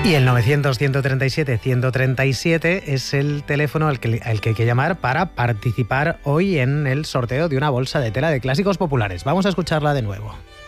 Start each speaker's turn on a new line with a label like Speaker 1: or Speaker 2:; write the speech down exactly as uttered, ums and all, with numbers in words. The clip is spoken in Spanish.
Speaker 1: Y el novecientos, ciento treinta y siete, ciento treinta y siete es el teléfono al que, al que hay que llamar para participar hoy en el sorteo de una bolsa de tela de Clásicos Populares. Vamos a escucharla de nuevo.